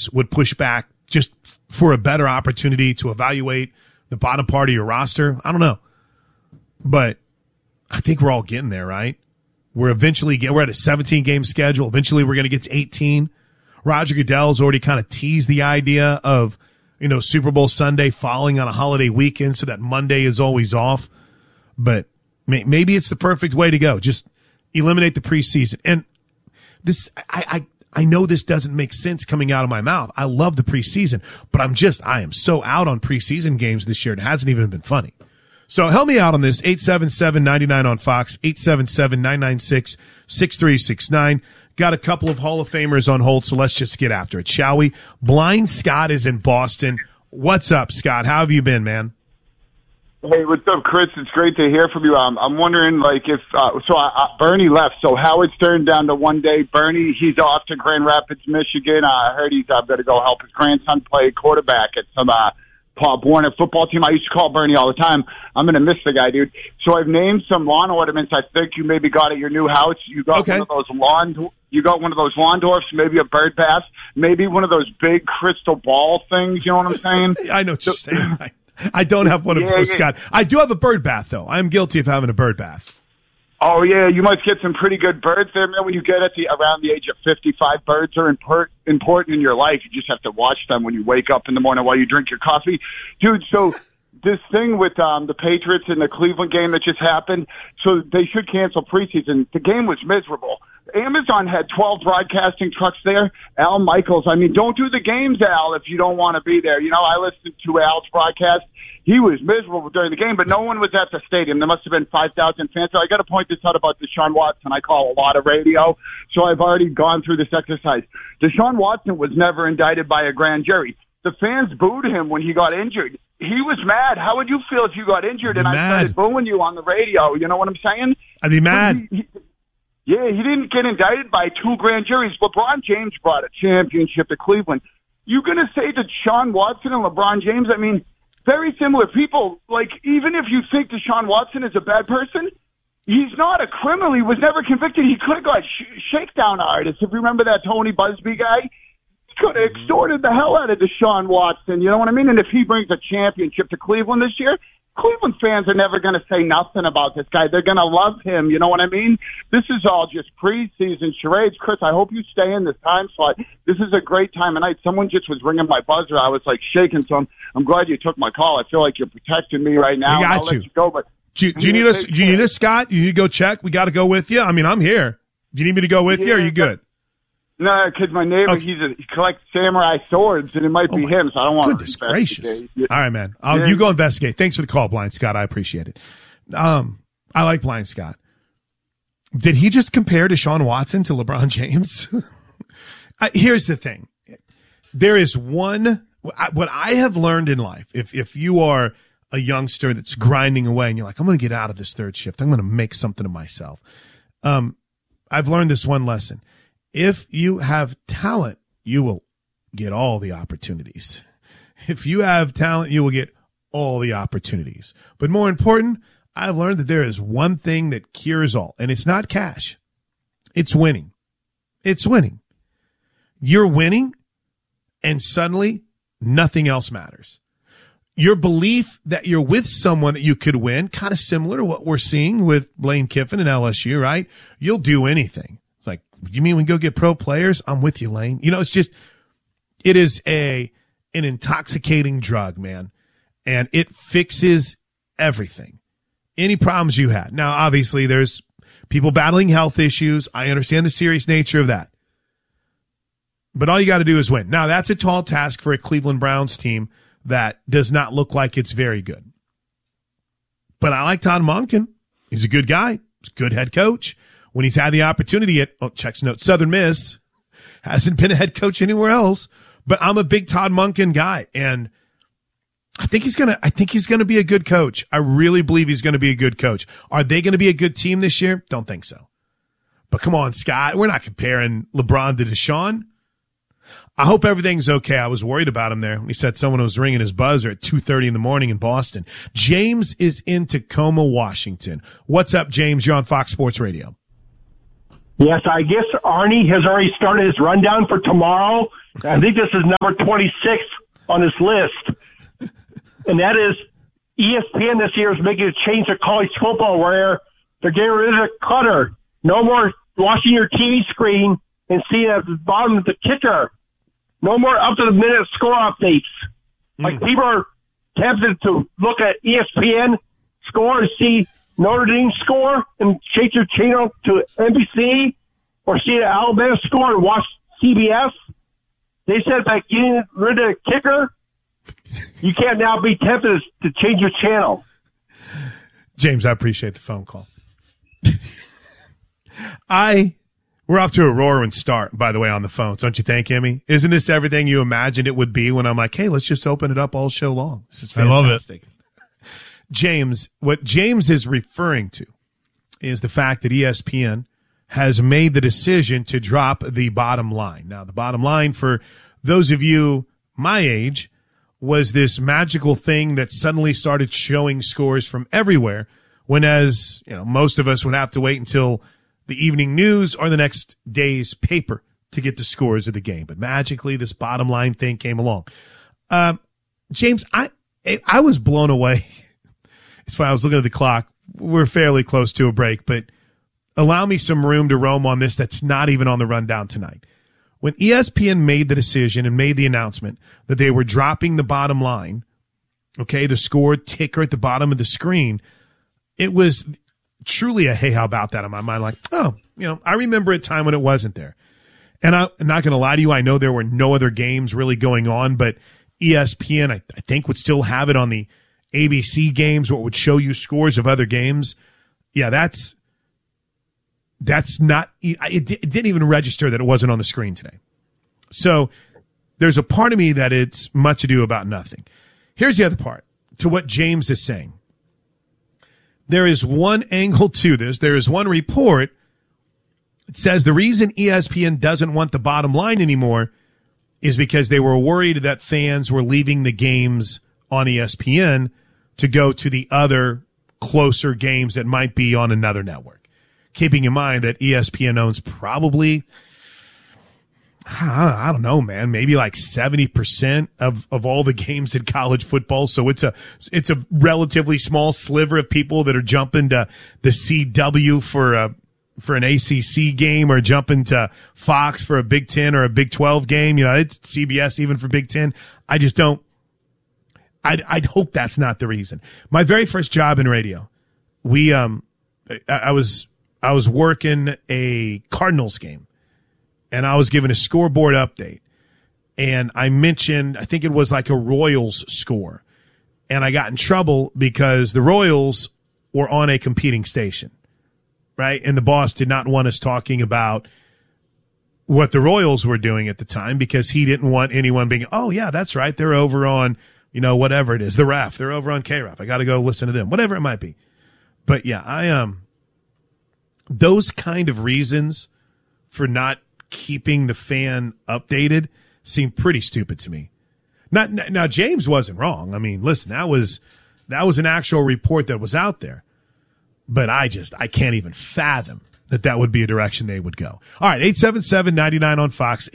teams would push back just for a better opportunity to evaluate the bottom part of your roster. I don't know. But I think we're all getting there, right? We're at a 17-game schedule. Eventually we're going to get to 18. Roger Goodell's already kind of teased the idea of, Super Bowl Sunday falling on a holiday weekend so that Monday is always off. But maybe it's the perfect way to go. Just eliminate the preseason. And I know this doesn't make sense coming out of my mouth. I love the preseason, but I am so out on preseason games this year. It hasn't even been funny. So help me out on this. 877-99 on Fox, 877-996-6369. Got a couple of Hall of Famers on hold, so let's just get after it, shall we? Blind Scott is in Boston. What's up, Scott? How have you been, man? Hey, what's up, Chris? It's great to hear from you. I'm wondering, if Bernie left, so Howard Stern down to one day. Bernie, he's off to Grand Rapids, Michigan. I heard he's got to go help his grandson play quarterback at some Paul Warner football team. I used to call Bernie all the time. I'm gonna miss the guy, dude. So I've named some lawn ornaments I think you maybe got at your new house. You got one of those lawn dwarfs, maybe a bird bath, maybe one of those big crystal ball things. You know what I'm saying? I know what you're saying. I don't have one of those, Scott. I do have a bird bath, though. I'm guilty of having a bird bath. Oh, yeah, you must get some pretty good birds there, man. When you get around the age of 55, birds are important in your life. You just have to watch them when you wake up in the morning while you drink your coffee. Dude, so this thing with the Patriots in the Cleveland game that just happened, so they should cancel preseason. The game was miserable. Amazon had 12 broadcasting trucks there. Al Michaels, don't do the games, Al, if you don't want to be there. I listened to Al's broadcast. He was miserable during the game, but no one was at the stadium. There must have been 5,000 fans. So I got to point this out about Deshaun Watson. I call a lot of radio, so I've already gone through this exercise. Deshaun Watson was never indicted by a grand jury. The fans booed him when he got injured. He was mad. How would you feel if you got injured and I started booing you on the radio? You know what I'm saying? I'd be mad. Yeah, he didn't get indicted by 2 grand juries. LeBron James brought a championship to Cleveland. You going to say that Deshaun Watson and LeBron James, very similar people. Even if you think Deshaun Watson is a bad person, he's not a criminal. He was never convicted. He could have got shakedown artists. If you remember that Tony Busby guy, he could have extorted the hell out of Deshaun Watson. You know what I mean? And if he brings a championship to Cleveland this year, Cleveland fans are never going to say nothing about this guy. They're going to love him. You know what I mean? This is all just preseason charades. Chris, I hope you stay in this time slot. This is a great time of night. Someone just was ringing my buzzer. I was shaking, so I'm glad you took my call. I feel like you're protecting me right now. I'll let you go, but do you need us? Do you need us, Scott? You need to go check? We got to go with you. I'm here. Do you need me to go with you? Or are you good? No, because my neighbor, he collects samurai swords, and it might be him, so I don't want to investigate. Gracious. All right, man. You go investigate. Thanks for the call, Blind Scott. I appreciate it. I like Blind Scott. Did he just compare Deshaun Watson to LeBron James? Here's the thing. There is what I have learned in life, if you are a youngster that's grinding away and you're like, I'm going to get out of this third shift. I'm going to make something of myself. I've learned this one lesson. If you have talent, you will get all the opportunities. If you have talent, you will get all the opportunities. But more important, I've learned that there is one thing that cures all, and it's not cash. It's winning. It's winning. You're winning, and suddenly nothing else matters. Your belief that you're with someone that you could win, kind of similar to what we're seeing with Lane Kiffin and LSU, right? You'll do anything. It's like, you mean we go get pro players? I'm with you, Lane. It is an intoxicating drug, man. And it fixes everything. Any problems you had. Now, obviously, there's people battling health issues. I understand the serious nature of that. But all you got to do is win. Now, that's a tall task for a Cleveland Browns team that does not look like it's very good. But I like Todd Monken. He's a good guy. He's a good head coach. When he's had the opportunity checks note, Southern Miss, hasn't been a head coach anywhere else. But I'm a big Todd Monken guy, and I think he's gonna be a good coach. I really believe he's gonna be a good coach. Are they gonna be a good team this year? Don't think so. But come on, Scott, we're not comparing LeBron to Deshaun. I hope everything's okay. I was worried about him there. He said someone was ringing his buzzer at 2:30 in the morning in Boston. James is in Tacoma, Washington. What's up, James? You're on Fox Sports Radio. Yes, I guess Arnie has already started his rundown for tomorrow. I think this is number 26 on this list. And that is ESPN this year is making a change to college football where they're getting rid of the cutter. No more watching your TV screen and seeing at the bottom of the kicker. No more up-to-the-minute score updates. Like, people are tempted to look at ESPN score and see Notre Dame score and change your channel to NBC or see the Alabama score and watch CBS. They said by getting rid of the kicker, you can't now be tempted to change your channel. James, I appreciate the phone call. We're off to a roaring start, by the way, on the phones. Don't you think, Emmy? Isn't this everything you imagined it would be when I'm like, hey, let's just open it up all show long? This is fantastic. I love it. James, what James is referring to is the fact that ESPN has made the decision to drop the bottom line. Now, the bottom line, for those of you my age, was this magical thing that suddenly started showing scores from everywhere, when, as you know, most of us would have to wait until the evening news or the next day's paper to get the scores of the game. But magically, this bottom line thing came along. James, I was blown away. It's fine. I was looking at the clock. We're fairly close to a break, but allow me some room to roam on this that's not even on the rundown tonight. When ESPN made the decision and made the announcement that they were dropping the bottom line, okay, the score ticker at the bottom of the screen, it was truly a hey, how about that in my mind? Like, oh, you know, I remember a time when it wasn't there. And I'm not going to lie to you. I know there were no other games really going on, but ESPN, I think, would still have it on the ABC games, or it would show you scores of other games. Yeah, that's not, it didn't even register that it wasn't on the screen today. So there's a part of me that it's much ado about nothing. Here's the other part to what James is saying. There is one angle to this. There is one report. It says the reason ESPN doesn't want the bottom line anymore is because they were worried that fans were leaving the games on ESPN to go to the other closer games that might be on another network. Keeping in mind that ESPN owns probably, I don't know, man, maybe like 70% of all the games in college football. So it's a relatively small sliver of people that are jumping to the CW for an ACC game, or jumping to Fox for a Big 10 or a Big 12 game. You know, it's CBS even for Big 10. I just don't. I'd hope that's not the reason. My very first job in radio, I was working a Cardinals game, and I was given a scoreboard update, and I mentioned, I think it was like a Royals score, and I got in trouble because the Royals were on a competing station, right? And the boss did not want us talking about what the Royals were doing at the time, because he didn't want anyone being, oh yeah, that's right, they're over on, you know, whatever it is, the Ref, they're over on KREF, I got to go listen to them, whatever it might be. But yeah, those kind of reasons for not keeping the fan updated seem pretty stupid to me. Now, James wasn't wrong. I mean, listen, that was an actual report that was out there. But I can't even fathom that would be a direction they would go. All right, 877-99 on Fox,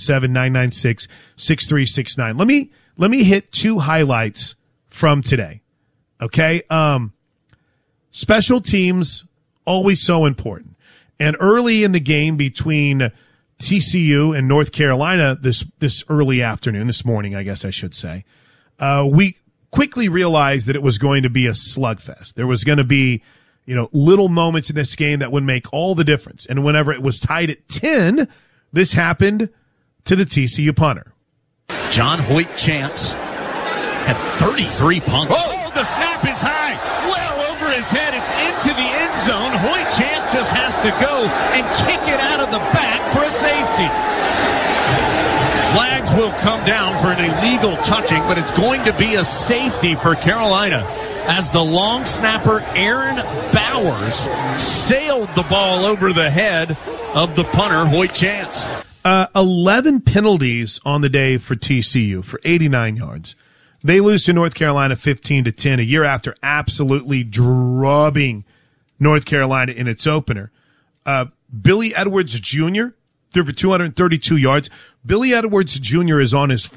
877-996-6369. Let me hit two highlights from today. Okay? Special teams, always so important. And early in the game between TCU and North Carolina this early afternoon, this morning, I guess I should say, we quickly realized that it was going to be a slugfest. There was going to be, you know, little moments in this game that would make all the difference. And whenever it was tied at 10, this happened to the TCU punter. John Hoyt Chance had 33 punts. Oh, the snap is high. Well over his head. It's into the end zone. Hoyt Chance just has to go and kick it out of the back for a safety. Flags will come down for an illegal touching, but it's going to be a safety for Carolina, as the long snapper Aaron Bowers sailed the ball over the head of the punter, Hoyt Chance. 11 penalties on the day for TCU for 89 yards. They lose to North Carolina 15-10 a year after absolutely drubbing North Carolina in its opener. Billy Edwards Jr., threw for 232 yards. Billy Edwards Jr. is on his